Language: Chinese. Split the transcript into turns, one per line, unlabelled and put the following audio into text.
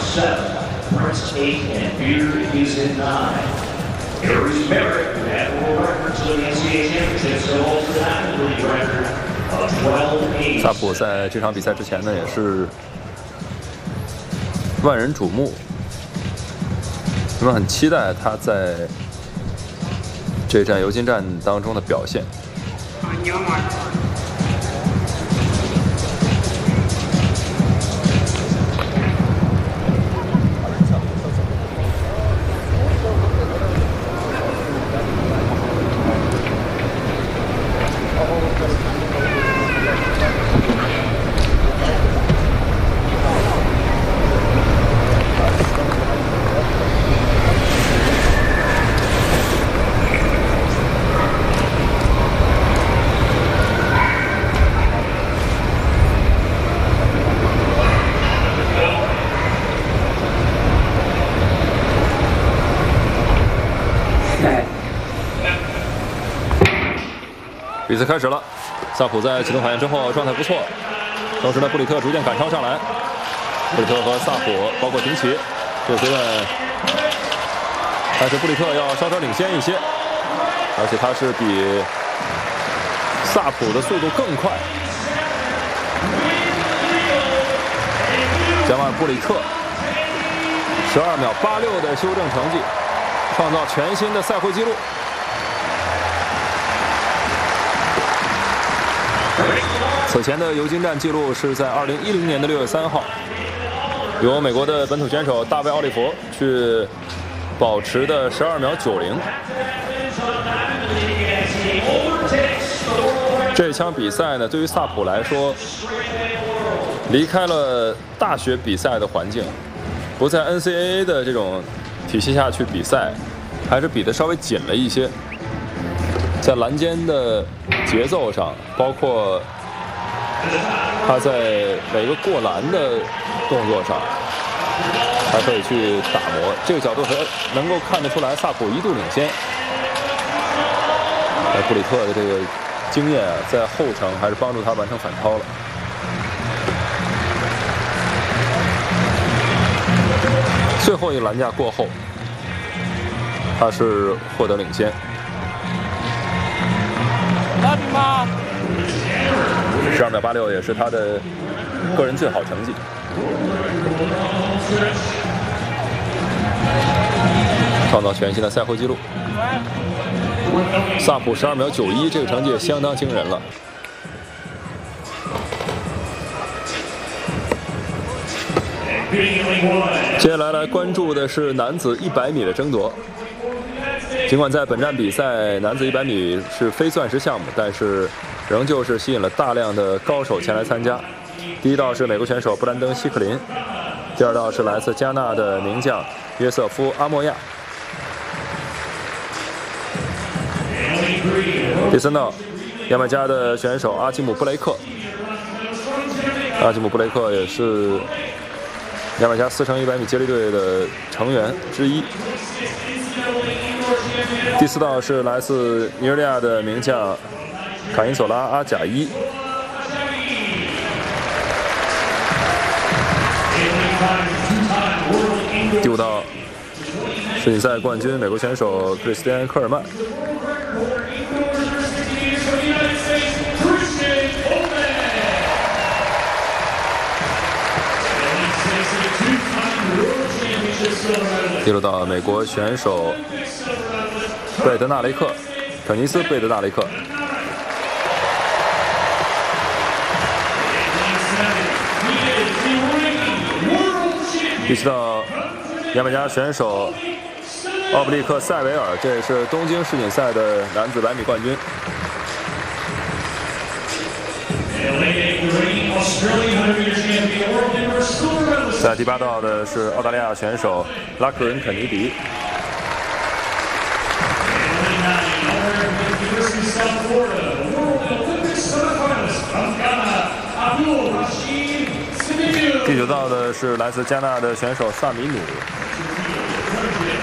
7. Prince 8 and Beard is in 9. Aries Merrick had world records for the NCAA championships and holds the national league record of 12-8.
萨普在这场比赛之前呢，也是万人瞩目，人们很期待他在这站尤金站当中的表现。比赛开始了，萨普在启动反应之后状态不错，同时呢，布里特逐渐赶超上来。布里特和萨普包括廷奇，这个阶段，但是布里特要稍稍领先一些，而且他是比萨普的速度更快。加马尔布里特12秒86的修正成绩，创造全新的赛会纪录。此前的尤金站纪录是在2010年的6月3号，由美国的本土选手大卫·奥利弗去保持的12秒90。这场比赛呢，对于萨普来说，离开了大学比赛的环境，不在 NCAA 的这种体系下去比赛，还是比得稍微紧了一些。在栏间的节奏上，包括他在每个过篮的动作上，还可以去打磨。这个角度能够看得出来，萨普一度领先。布里特的这个经验啊，在后程还是帮助他完成反超了。最后一个篮架过后，他是获得领先。12秒86也是他的个人最好成绩。创造全新的赛会纪录。萨普12秒91，这个成绩也相当惊人了。接下来关注的是男子100米的争夺。尽管在本站比赛男子100米是非钻石项目，但是仍旧是吸引了大量的高手前来参加。第一道是美国选手布兰登·希克林，第二道是来自加纳的名将约瑟夫·阿莫亚，第三道牙买加的选手阿基姆·布雷克。阿基姆·布雷克也是牙买加4×100米接力队的成员之一。第四道是来自尼日利亚的名将卡因索拉·阿贾伊。第五道世锦赛冠军美国选手克里斯蒂安·科尔曼。第六道美国选手贝德纳雷克，肯尼斯·贝德纳雷克。第七道牙买加选手奥布利克·塞维尔，这也是东京世锦赛的男子100米冠军。在第八道的是澳大利亚选手拉克伦·肯尼迪。第九道的是来自加纳的选手萨米努。